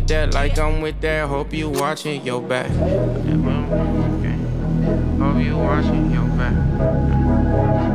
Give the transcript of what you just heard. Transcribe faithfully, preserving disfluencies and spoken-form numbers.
with that, like I'm with that. Hope you watching your back. Okay. Hope you watching your back.